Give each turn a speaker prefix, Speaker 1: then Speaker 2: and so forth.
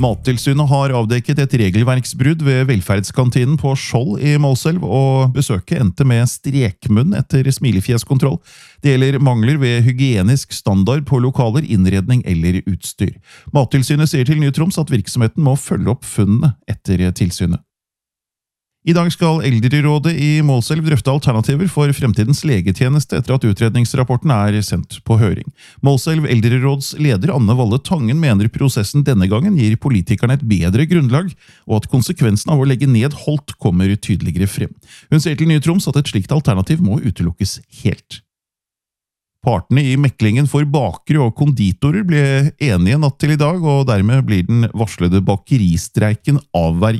Speaker 1: Mattilsynet har avdekket et regelverksbrudd ved velferdskantinen på Skjold i Målselv, og besøket endte med strekmunn etter smilefjeskontroll. Det gjelder mangler ved hygienisk standard på lokaler, innredning eller utstyr. Mattilsynet sier til Ny Troms at virksomheten må følge opp funnene etter tilsynet. I dag skal Eldrerådet i Målselv drøfte alternativer for fremtidens legetjeneste etter at utredningsrapporten er sendt på høring. Målselv Eldreråds leder Anne Valle Tangen mener prosessen denne gangen gir politikerne et bedre grunnlag, og at konsekvensen av å legge ned Holt kommer tydeligere frem. Hun sier til Ny Troms at et slikt alternativ må utelukkes helt. Partene i meklingen for bakere og konditorer ble enige natt til i dag, og dermed blir den varslede bakeristreiken avverget.